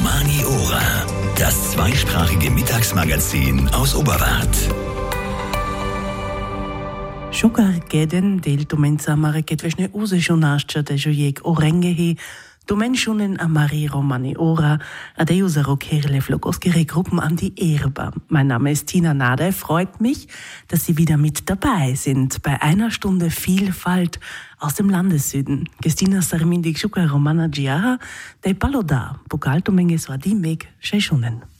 Romani Ora, das zweisprachige Mittagsmagazin aus Oberwart. Šukar geden del domenca mare ketvešne uze šunašča težo jek orengehi, Domenschunen amari Romani Ora, adeusero kerle flogoskere Gruppen an die Erba. Mein Name ist Tina Nade, freut mich, dass Sie wieder mit dabei sind bei einer Stunde Vielfalt aus dem Landessüden. Gestina Sarmindik Šukar Romana Giara, de Paloda, Pokaltomenge Swadimek Šešunen.